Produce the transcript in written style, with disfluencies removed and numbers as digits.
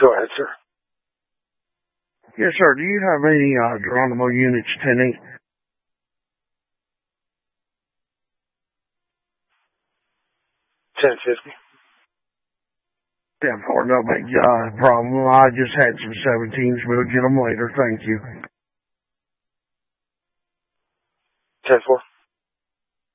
Go ahead, sir. Yes, sir. Do you have any Geronimo units 10-8? 1050. 10-4, no big problem. I just had some 17s. We'll get them later. Thank you. 10-4.